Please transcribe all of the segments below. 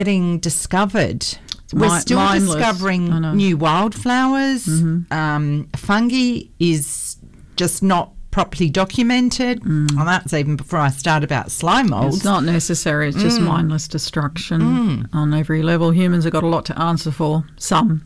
getting discovered. We're still mindless. discovering new wildflowers. Fungi is just not properly documented. Well, that's even before I start about slime molds. It's not necessary. It's just mindless destruction on every level. Humans have got a lot to answer for. Some.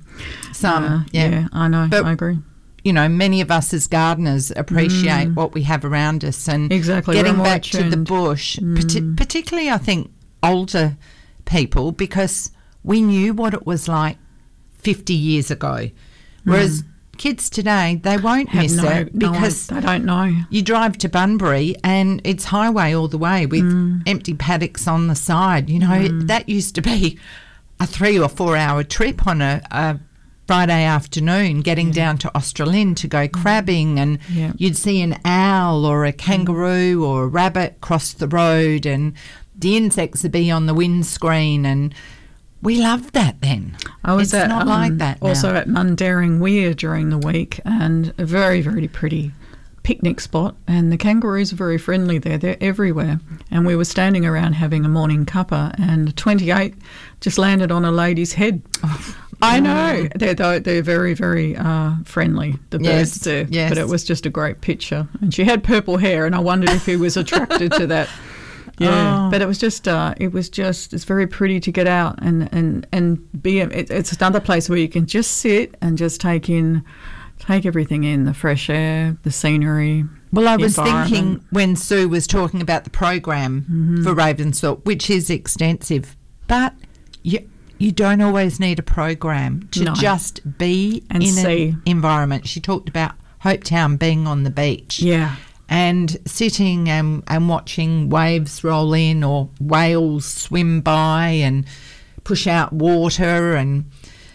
Yeah, I know. But I agree. You know, many of us as gardeners appreciate what we have around us, and getting back to the bush, particularly I think older people, because we knew what it was like 50 years ago, whereas kids today, they won't miss it because they don't know. You drive to Bunbury and it's highway all the way with empty paddocks on the side. You know, that used to be a 3 or 4 hour trip on a Friday afternoon, getting down to Australind to go crabbing, and you'd see an owl or a kangaroo or a rabbit cross the road, and the insects would be on the windscreen, and we loved that then. It's not like that now. Also at Mundaring Weir during the week, and a very, very pretty picnic spot, and the kangaroos are very friendly there. They're everywhere. And we were standing around having a morning cuppa, and 28 just landed on a lady's head. I know. They're very, very friendly, the birds do. Yes. But it was just a great picture. And she had purple hair, and I wondered if he was attracted to that. Yeah, but it was just it's very pretty to get out and be. It's another place where you can just sit and just take everything in, the fresh air, the scenery. Well, I was thinking when Sue was talking about the program for Ravensthorpe, which is extensive, but you don't always need a program to just be and in an environment. She talked about Hopetown being on the beach. Yeah. And sitting and watching waves roll in or whales swim by and push out water and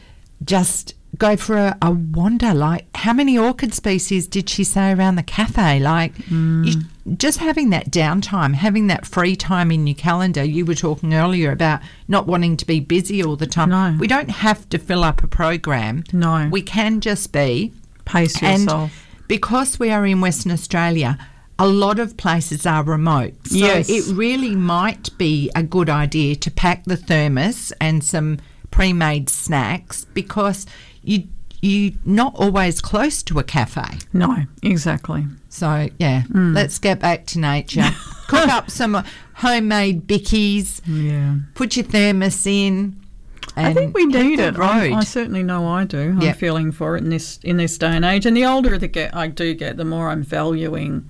just go for a wander. Like, how many orchid species did she say around the cafe? Like, just having that downtime, having that free time in your calendar. You were talking earlier about not wanting to be busy all the time. No. We don't have to fill up a program. No. We can just be. Pace yourself. And because we are in Western Australia, a lot of places are remote. So it really might be a good idea to pack the thermos and some pre-made snacks, because you're not always close to a cafe. No, exactly. So, let's get back to nature. Cook up some homemade bickies. Yeah. Put your thermos in. I think we need it. I certainly know I do. I'm feeling for it in this day and age. And the older I get, the more I'm valuing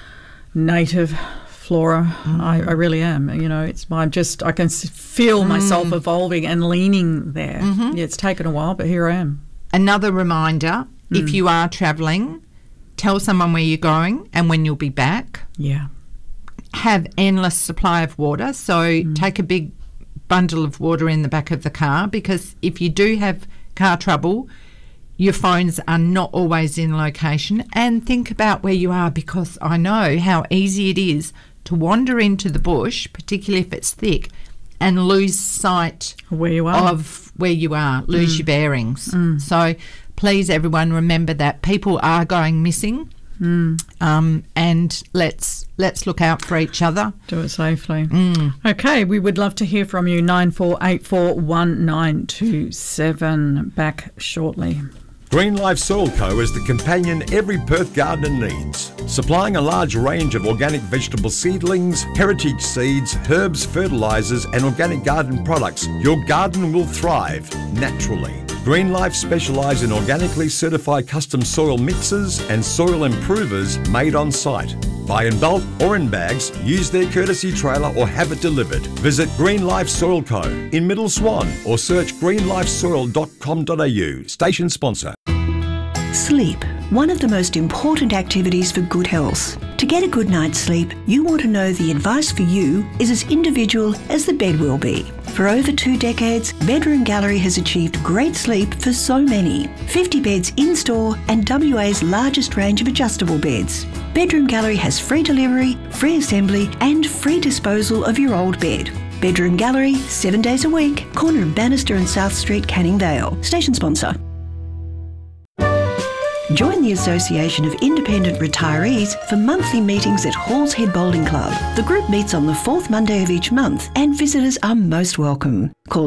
native flora. I really am. You know, I can feel myself evolving and leaning there. Yeah, it's taken a while, but here I am. Another reminder, if you are travelling, tell someone where you're going and when you'll be back. Yeah. Have endless supply of water. So take a big bundle of water in the back of the car, because if you do have car trouble, your phones are not always in location. And think about where you are, because I know how easy it is to wander into the bush, particularly if it's thick, and lose sight of where you are, lose your bearings. So please, everyone, remember that people are going missing. And let's look out for each other. Do it safely. Okay, we would love to hear from you. 94841927. Back shortly. Green Life Soil Co. is the companion every Perth gardener needs, supplying a large range of organic vegetable seedlings, heritage seeds, herbs, fertilisers and organic garden products. Your garden will thrive naturally. Green Life specialise in organically certified custom soil mixes and soil improvers made on site. Buy in bulk or in bags, use their courtesy trailer or have it delivered. Visit Green Life Soil Co. in Middle Swan or search greenlifesoil.com.au. Station sponsor. Sleep, one of the most important activities for good health. To get a good night's sleep, you want to know the advice for you is as individual as the bed will be. For over 2 decades, Bedroom Gallery has achieved great sleep for so many. 50 beds in-store and WA's largest range of adjustable beds. Bedroom Gallery has free delivery, free assembly and free disposal of your old bed. Bedroom Gallery, 7 days a week, corner of Bannister and South Street, Canning Vale. Station sponsor. Join the Association of Independent Retirees for monthly meetings at Halls Head Bowling Club. The group meets on the fourth Monday of each month and visitors are most welcome. Call